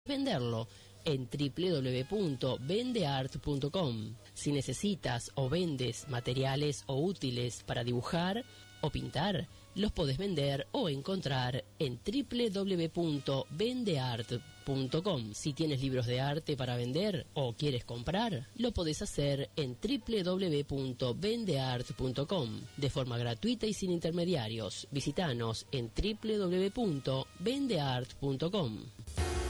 venderlo en www.vendeart.com. Si necesitas o vendes materiales o útiles para dibujar o pintar, los podés vender o encontrar en www.vendeart.com. Si tienes libros de arte para vender o quieres comprar, lo podés hacer en www.vendeart.com de forma gratuita y sin intermediarios. Visítanos en www.vendeart.com.